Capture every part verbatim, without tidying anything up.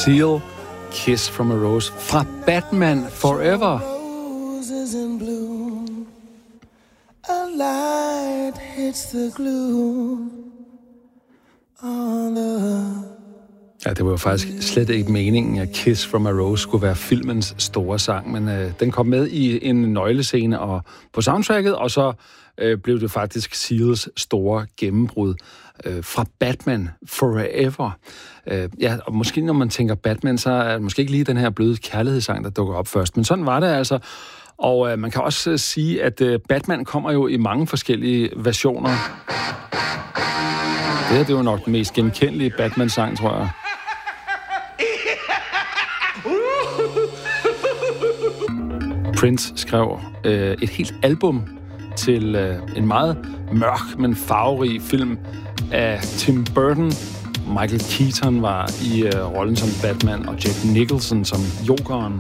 Seal, Kiss from a Rose fra Batman Forever. A light hits the glue on the... Ja, det var jo faktisk slet ikke meningen, at Kiss from a Rose skulle være filmens store sang, men øh, den kom med i en nøglescene og på soundtracket, og så øh, blev det faktisk Seals store gennembrud øh, fra Batman Forever. Øh, ja, og måske når man tænker Batman, så er det måske ikke lige den her bløde kærlighedssang, der dukker op først, men sådan var det altså. Og øh, man kan også øh, sige, at øh, Batman kommer jo i mange forskellige versioner. Det her, det er jo nok den mest genkendelige Batman-sang, tror jeg. Prince skrev øh, et helt album til øh, en meget mørk, men farverig film af Tim Burton. Michael Keaton var i øh, rollen som Batman, og Jack Nicholson som Jokeren.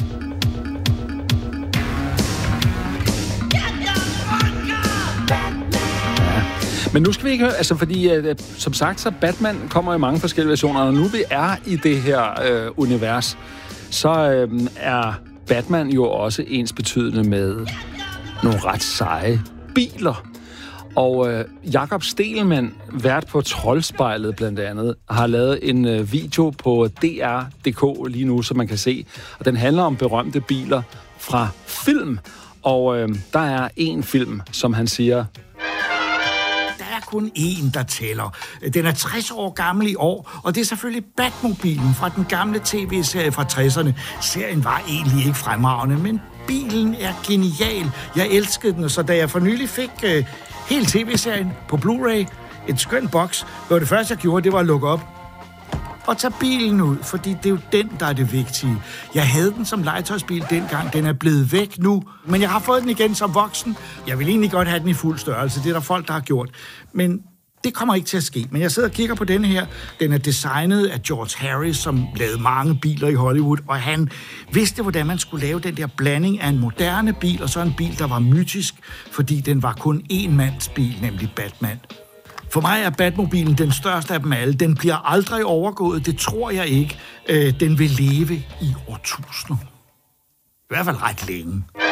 Men nu skal vi ikke høre, altså fordi, øh, som sagt, så Batman kommer i mange forskellige versioner, og nu vi er i det her øh, univers, så øh, er Batman jo også ensbetydende med nogle ret seje biler. Og øh, Jakob Stegelmann, vært på Troldspejlet blandt andet, har lavet en øh, video på D R punktum d k lige nu, som man kan se. Og den handler om berømte biler fra film. Og øh, der er en film, som han siger... Der er kun én, der tæller. Den er tres år gammel i år, og det er selvfølgelig Batmobilen fra den gamle tv-serie fra tresserne. Serien var egentlig ikke fremragende, men bilen er genial. Jeg elskede den, så da jeg for nylig fik øh, hele tv-serien på Blu-ray, en skøn boks, var det første, jeg gjorde, det var at lukke op og tage bilen ud, fordi det er jo den, der er det vigtige. Jeg havde den som legetøjsbil dengang, den er blevet væk nu, men jeg har fået den igen som voksen. Jeg vil egentlig godt have den i fuld størrelse, det er der folk, der har gjort. Men det kommer ikke til at ske. Men jeg sidder og kigger på denne her. Den er designet af George Harris, som lavede mange biler i Hollywood, og han vidste, hvordan man skulle lave den der blanding af en moderne bil og så en bil, der var mytisk, fordi den var kun én mands bil, nemlig Batman. For mig er Batmobilen den største af dem alle. Den bliver aldrig overgået, det tror jeg ikke. Øh, den vil leve i årtusinder. I hvert fald ret længe.